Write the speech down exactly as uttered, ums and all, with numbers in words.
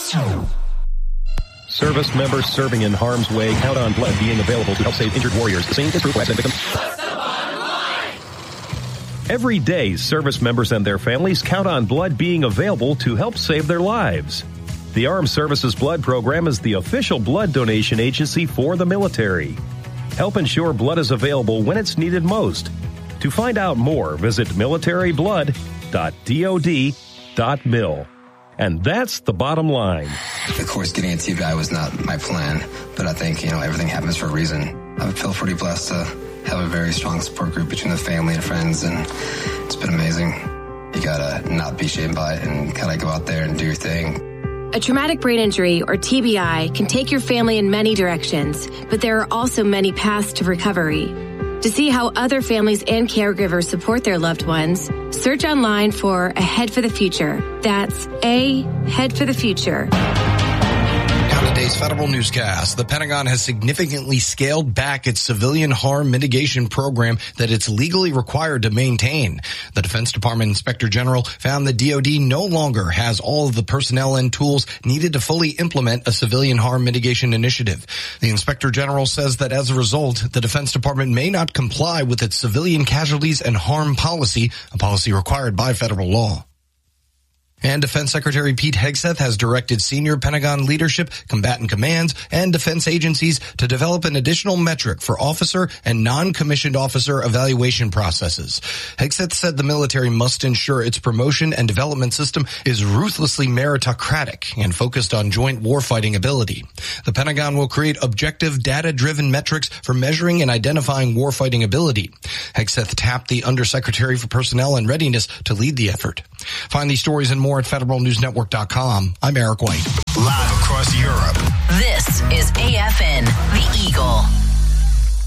Service members serving in harm's way count on blood being available to help save injured warriors. The same is true for accident victims. What's the bottom line? Every day, service members and their families count on blood being available to help save their lives. The Armed Services Blood Program is the official blood donation agency for the military. Help ensure blood is available when it's needed most. To find out more, visit military blood dot dod dot mil. And that's the bottom line. Of course, getting a T B I was not my plan, but I think, you know, everything happens for a reason. I feel pretty blessed to have a very strong support group between the family and friends, and it's been amazing. You gotta not be shamed by it and kind of go out there and do your thing. A traumatic brain injury, or T B I, can take your family in many directions, but there are also many paths to recovery. To see how other families and caregivers support their loved ones, search online for A Head for the Future. That's A Head for the Future. Today's Federal Newscast. The Pentagon has significantly scaled back its civilian harm mitigation program that it's legally required to maintain. The Defense Department Inspector General found the D O D no longer has all of the personnel and tools needed to fully implement a civilian harm mitigation initiative. The Inspector General says that as a result, the Defense Department may not comply with its civilian casualties and harm policy, a policy required by federal law. And Defense Secretary Pete Hegseth has directed senior Pentagon leadership, combatant commands, and defense agencies to develop an additional metric for officer and non-commissioned officer evaluation processes. Hegseth said the military must ensure its promotion and development system is ruthlessly meritocratic and focused on joint warfighting ability. The Pentagon will create objective, data-driven metrics for measuring and identifying warfighting ability. Hegseth tapped the Undersecretary for Personnel and Readiness to lead the effort. Find these stories and more at federal news network dot com. I'm Eric White. Live across Europe. This is A F N, the